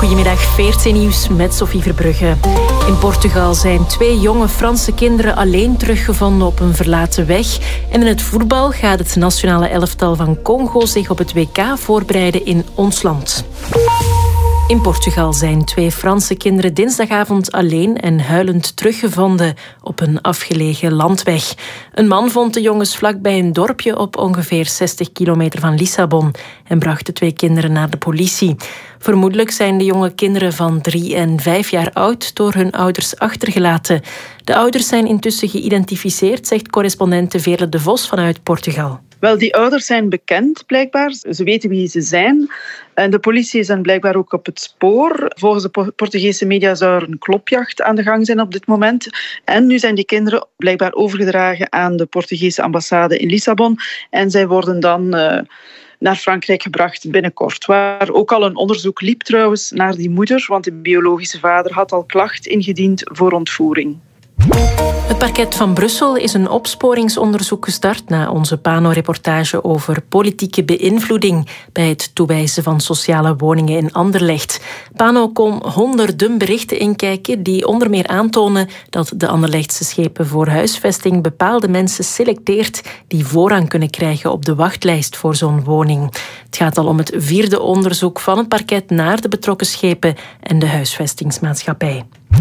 Goedemiddag, VRT-nieuws met Sophie Verbrugge. In Portugal zijn 2 jonge Franse kinderen alleen teruggevonden op een verlaten weg. En in het voetbal gaat het nationale elftal van Congo zich op het WK voorbereiden in ons land. In Portugal zijn 2 Franse kinderen dinsdagavond alleen en huilend teruggevonden op een afgelegen landweg. Een man vond de jongens vlakbij een dorpje op ongeveer 60 kilometer van Lissabon en bracht de 2 kinderen naar de politie. Vermoedelijk zijn de jonge kinderen van 3 en 5 jaar oud door hun ouders achtergelaten. De ouders zijn intussen geïdentificeerd, zegt correspondente Veerle de Vos vanuit Portugal. Wel, die ouders zijn bekend, blijkbaar. Ze weten wie ze zijn. En de politie is dan blijkbaar ook op het spoor. Volgens de Portugese media zou er een klopjacht aan de gang zijn op dit moment. En nu zijn die kinderen blijkbaar overgedragen aan de Portugese ambassade in Lissabon. En zij worden dan naar Frankrijk gebracht binnenkort. Waar ook al een onderzoek liep trouwens naar die moeder, want de biologische vader had al klacht ingediend voor ontvoering. Het parket van Brussel is een opsporingsonderzoek gestart na onze Pano-reportage over politieke beïnvloeding bij het toewijzen van sociale woningen in Anderlecht. Pano kon honderden berichten inkijken die onder meer aantonen dat de Anderlechtse schepen voor huisvesting bepaalde mensen selecteert die voorrang kunnen krijgen op de wachtlijst voor zo'n woning. Het gaat al om het 4e onderzoek van het parket naar de betrokken schepen en de huisvestingsmaatschappij.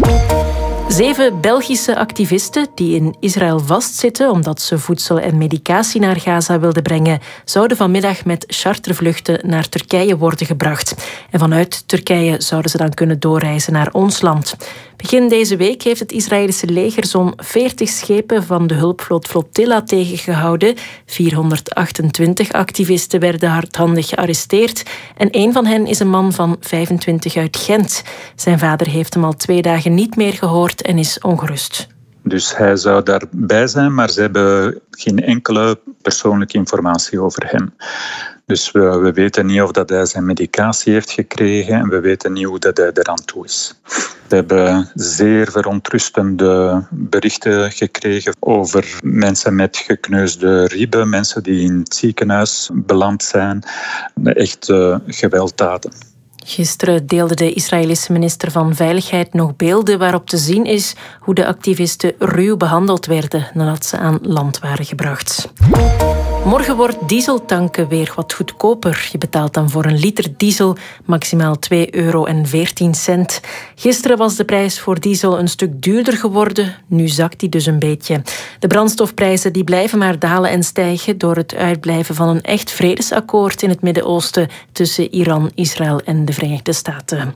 7 Belgische activisten die in Israël vastzitten omdat ze voedsel en medicatie naar Gaza wilden brengen, zouden vanmiddag met chartervluchten naar Turkije worden gebracht. En vanuit Turkije zouden ze dan kunnen doorreizen naar ons land. Begin deze week heeft het Israëlische leger zo'n 40 schepen van de hulpvloot Flotilla tegengehouden. 428 activisten werden hardhandig gearresteerd en een van hen is een man van 25 uit Gent. Zijn vader heeft hem al 2 dagen niet meer gehoord en is ongerust. Dus hij zou daarbij zijn, maar ze hebben geen enkele persoonlijke informatie over hem. Dus we weten niet of dat hij zijn medicatie heeft gekregen en we weten niet hoe dat hij eraan toe is. We hebben zeer verontrustende berichten gekregen over mensen met gekneusde ribben, mensen die in het ziekenhuis beland zijn. Echt gewelddaden. Gisteren deelde de Israëlische minister van Veiligheid nog beelden waarop te zien is hoe de activisten ruw behandeld werden nadat ze aan land waren gebracht. Morgen wordt dieseltanken weer wat goedkoper. Je betaalt dan voor een liter diesel maximaal €2,14. Gisteren was de prijs voor diesel een stuk duurder geworden. Nu zakt die dus een beetje. De brandstofprijzen die blijven maar dalen en stijgen door het uitblijven van een echt vredesakkoord in het Midden-Oosten tussen Iran, Israël en de Verenigde Staten.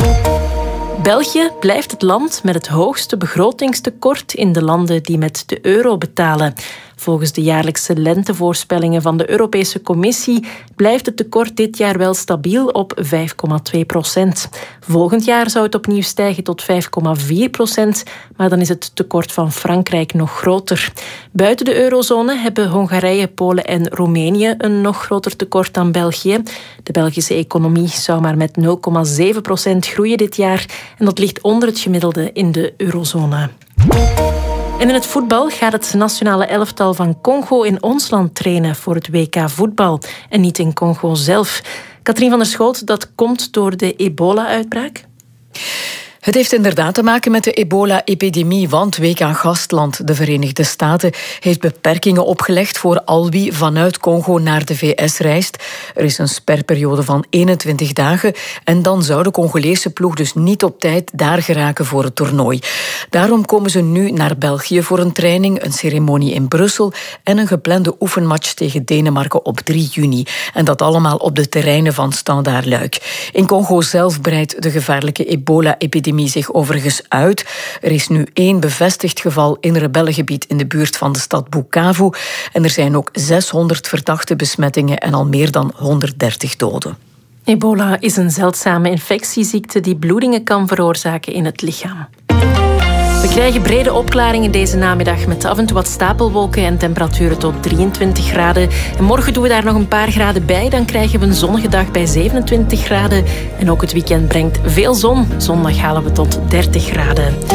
België blijft het land met het hoogste begrotingstekort in de landen die met de euro betalen. Volgens de jaarlijkse lentevoorspellingen van de Europese Commissie blijft het tekort dit jaar wel stabiel op 5,2%. Volgend jaar zou het opnieuw stijgen tot 5,4%, maar dan is het tekort van Frankrijk nog groter. Buiten de eurozone hebben Hongarije, Polen en Roemenië een nog groter tekort dan België. De Belgische economie zou maar met 0,7% groeien dit jaar en dat ligt onder het gemiddelde in de eurozone. En in het voetbal gaat het nationale elftal van Congo in ons land trainen voor het WK voetbal en niet in Congo zelf. Katrien van der Schoot, dat komt door de ebola-uitbraak? Het heeft inderdaad te maken met de ebola-epidemie, want WK-gastland, de Verenigde Staten, heeft beperkingen opgelegd voor al wie vanuit Congo naar de VS reist. Er is een sperperiode van 21 dagen en dan zou de Congolese ploeg dus niet op tijd daar geraken voor het toernooi. Daarom komen ze nu naar België voor een training, een ceremonie in Brussel en een geplande oefenmatch tegen Denemarken op 3 juni. En dat allemaal op de terreinen van Standaard Luik. In Congo zelf breidt de gevaarlijke ebola-epidemie zich overigens uit. Er is nu 1 bevestigd geval in rebellengebied in de buurt van de stad Bukavu. En er zijn ook 600 verdachte besmettingen en al meer dan 130 doden. Ebola is een zeldzame infectieziekte die bloedingen kan veroorzaken in het lichaam. We krijgen brede opklaringen deze namiddag met af en toe wat stapelwolken en temperaturen tot 23 graden. En morgen doen we daar nog een paar graden bij. Dan krijgen we een zonnige dag bij 27 graden. En ook het weekend brengt veel zon. Zondag halen we tot 30 graden.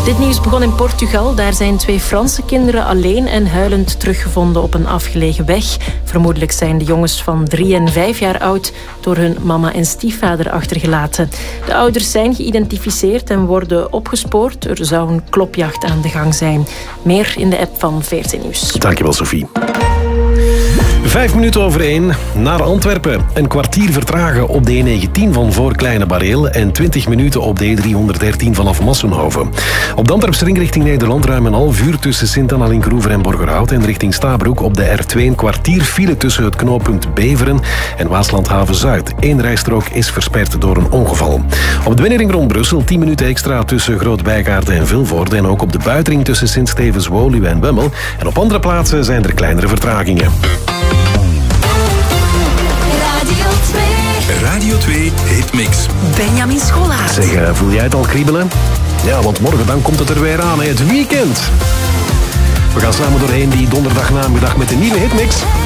Dit nieuws begon in Portugal. Daar zijn 2 Franse kinderen alleen en huilend teruggevonden op een afgelegen weg. Vermoedelijk zijn de jongens van 3 en 5 jaar oud door hun mama en stiefvader achtergelaten. De ouders zijn geïdentificeerd en worden opgespoord. Er zou een klopjacht aan de gang zijn. Meer in de app van VRT Nieuws. Dankjewel, Sophie. 5 minuten over 1 naar Antwerpen. Een kwartier vertragen op de E19 van voor Kleine Bareel en 20 minuten op de E313 vanaf Massenhoven. Op de Antwerpse ring richting Nederland ruim een half uur tussen Sint-Anna, Linkeroever en Borgerhout en richting Stabroek op de R2 een kwartier file tussen het knooppunt Beveren en Waaslandhaven-Zuid. 1 rijstrook is versperd door een ongeval. Op de binnenring rond Brussel 10 minuten extra tussen Groot-Bijgaarde en Vilvoorde en ook op de buitenring tussen Sint-Stevens, Woluwe en Bemmel. En op andere plaatsen zijn er kleinere vertragingen. Radio 2 Hitmix. Benjamin Scholaert. Zeg, voel jij het al kriebelen? Ja, want morgen dan komt het er weer aan, het weekend. We gaan samen doorheen die donderdagnamiddag met de nieuwe Hitmix.